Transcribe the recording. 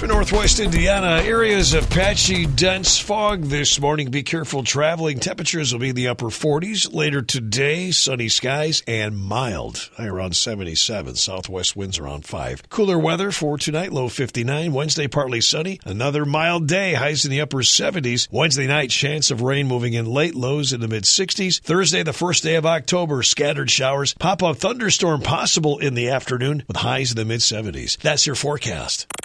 For northwest Indiana, areas of patchy, dense fog this morning. Be careful traveling. Temperatures will be in the upper 40s. Later today, sunny skies and mild. High around 77. Southwest winds around 5. Cooler weather for tonight, low 59. Wednesday, partly sunny. Another mild day, highs in the upper 70s. Wednesday night, chance of rain moving in late, lows in the mid-60s. Thursday, the first day of October, scattered showers. Pop-up thunderstorm possible in the afternoon with highs in the mid-70s. That's your forecast.